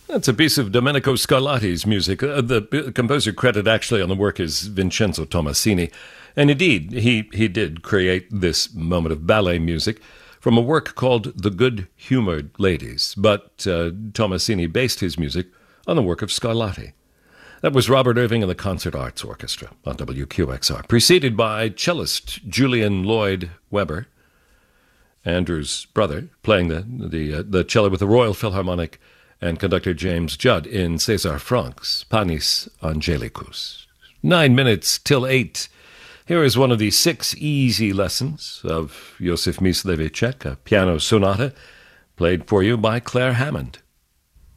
That's a piece of Domenico Scarlatti's music. The composer credit actually on the work is Vincenzo Tomasini. And indeed, he did create this moment of ballet music from a work called The Good-Humored Ladies. But Tomasini based his music on the work of Scarlatti. That was Robert Irving and the Concert Arts Orchestra on WQXR, preceded by cellist Julian Lloyd Webber, Andrew's brother, playing the cello with the Royal Philharmonic, and conductor James Judd in César Franck's Panis Angelicus. 9 minutes till 8. Here is one of the 6 easy lessons of Josif Myslivicek, a piano sonata, played for you by Claire Hammond.